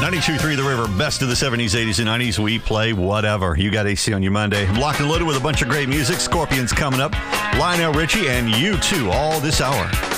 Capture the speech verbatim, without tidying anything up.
ninety-two point three The River, best of the seventies, eighties, and nineties. We play whatever. You got A C on your Monday. Locked and loaded with a bunch of great music. Scorpions coming up. Lionel Richie and U two all this hour.